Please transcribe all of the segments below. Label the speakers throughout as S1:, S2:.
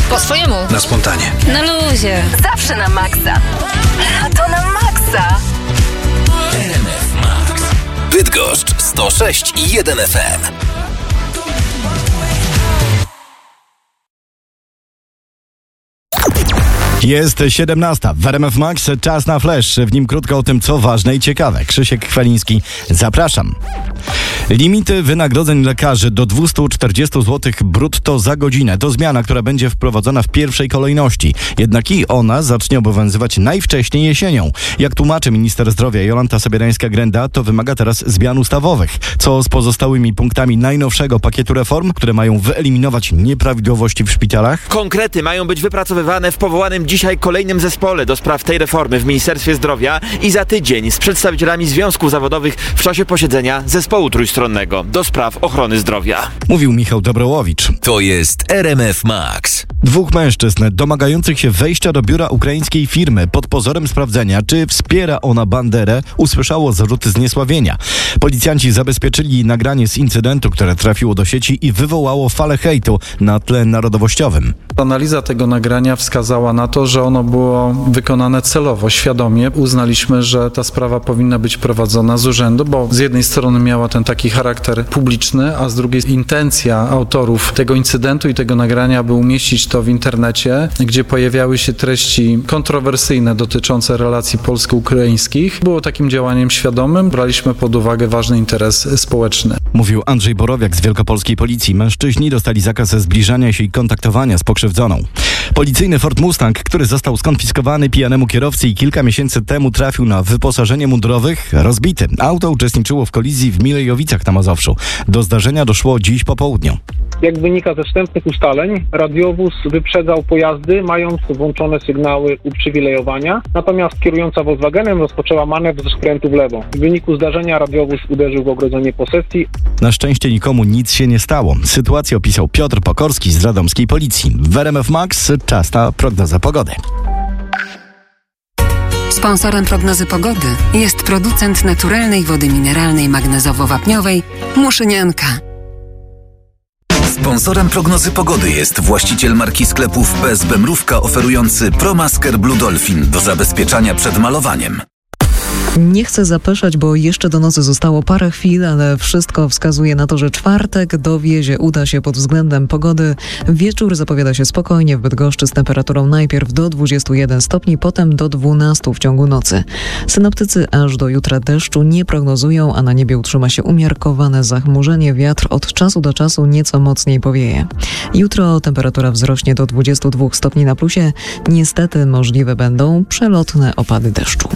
S1: Po swojemu.
S2: Na spontanie.
S1: Na luzie.
S3: Zawsze na maksa. To na maksa.
S4: RMF Max. Bydgoszcz 106,1 FM.
S5: Jest 17. W RMF Max czas na flash. W nim krótko o tym, co ważne i ciekawe. Krzysiek Kwaliński, zapraszam. Limity wynagrodzeń lekarzy do 240 zł brutto za godzinę. To zmiana, która będzie wprowadzona w pierwszej kolejności. Jednak i ona zacznie obowiązywać najwcześniej jesienią. Jak tłumaczy minister zdrowia Jolanta Sobierańska-Grenda, to wymaga teraz zmian ustawowych. Co z pozostałymi punktami najnowszego pakietu reform, które mają wyeliminować nieprawidłowości w szpitalach?
S6: Konkrety mają być wypracowywane w powołanym dzisiaj kolejnym zespole do spraw tej reformy w Ministerstwie Zdrowia i za tydzień z przedstawicielami związków zawodowych w czasie posiedzenia zespołu trójstronnego do spraw ochrony zdrowia. Mówił Michał Dobrołowicz.
S4: To jest RMF Max.
S5: Dwóch mężczyzn domagających się wejścia do biura ukraińskiej firmy pod pozorem sprawdzenia, czy wspiera ona Banderę, usłyszało zarzuty zniesławienia. Policjanci zabezpieczyli nagranie z incydentu, które trafiło do sieci i wywołało falę hejtu na tle narodowościowym.
S7: Analiza tego nagrania wskazała na to, że ono było wykonane celowo, świadomie. Uznaliśmy, że ta sprawa powinna być prowadzona z urzędu, bo z jednej strony miała ten taki charakter publiczny, a z drugiej intencja autorów tego incydentu i tego nagrania, by umieścić to w internecie, gdzie pojawiały się treści kontrowersyjne dotyczące relacji polsko-ukraińskich. Było takim działaniem świadomym. Braliśmy pod uwagę ważny interes społeczny.
S5: Mówił Andrzej Borowiak z Wielkopolskiej Policji. Mężczyźni dostali zakaz zbliżania się i kontaktowania z pokrzywdzoną. Policyjny Ford Mustang, który został skonfiskowany pijanemu kierowcy i kilka miesięcy temu trafił na wyposażenie mundurowych, rozbity. Auto uczestniczyło w kolizji w Milejowicach na Mazowszu. Do zdarzenia doszło dziś po południu.
S8: Jak wynika ze wstępnych ustaleń, radiowóz wyprzedzał pojazdy, mając włączone sygnały uprzywilejowania, natomiast kierująca Volkswagenem rozpoczęła manewr ze skrętu w lewo. W wyniku zdarzenia radiowóz uderzył w ogrodzenie posesji.
S5: Na szczęście nikomu nic się nie stało. Sytuację opisał Piotr Pokorski z radomskiej policji. W RMF Max czas na prognozę pogody.
S9: Sponsorem prognozy pogody jest producent naturalnej wody mineralnej magnezowo-wapniowej Muszynianka.
S4: Sponsorem prognozy pogody jest właściciel marki sklepów PSB Mrówka oferujący ProMasker Blue Dolphin do zabezpieczania przed malowaniem.
S10: Nie chcę zapeszać, bo jeszcze do nocy zostało parę chwil, ale wszystko wskazuje na to, że czwartek do Wiezie uda się pod względem pogody. Wieczór zapowiada się spokojnie w Bydgoszczy z temperaturą najpierw do 21 stopni, potem do 12 w ciągu nocy. Synoptycy aż do jutra deszczu nie prognozują, a na niebie utrzyma się umiarkowane zachmurzenie. Wiatr od czasu do czasu nieco mocniej powieje. Jutro temperatura wzrośnie do 22 stopni na plusie. Niestety możliwe będą przelotne opady deszczu.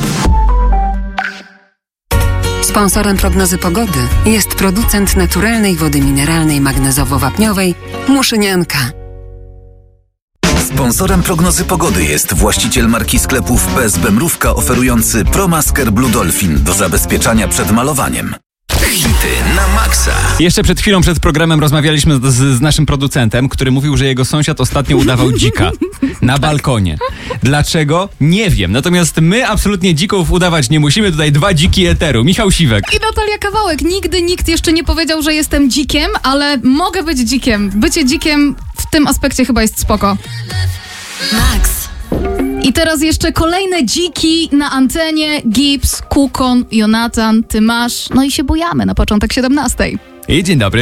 S9: Sponsorem prognozy pogody jest producent naturalnej wody mineralnej magnezowo-wapniowej Muszynianka.
S4: Sponsorem prognozy pogody jest właściciel marki sklepów PSB Mrówka oferujący ProMasker Blue Dolphin do zabezpieczania przed malowaniem. Hity na maksa.
S11: Jeszcze przed chwilą, przed programem rozmawialiśmy z naszym producentem, który mówił, że jego sąsiad ostatnio udawał dzika na balkonie. Dlaczego? Nie wiem. Natomiast my absolutnie dzików udawać nie musimy. Tutaj dwa dziki eteru. Michał Siwek.
S12: I Natalia Kawałek. Nigdy nikt jeszcze nie powiedział, że jestem dzikiem, ale mogę być dzikiem. Bycie dzikiem w tym aspekcie chyba jest spoko.
S3: Max.
S12: I teraz jeszcze kolejne dziki na antenie. Gibbs, Kukon, Jonatan, ty masz. No i się bujamy na początek 17.
S11: I dzień dobry.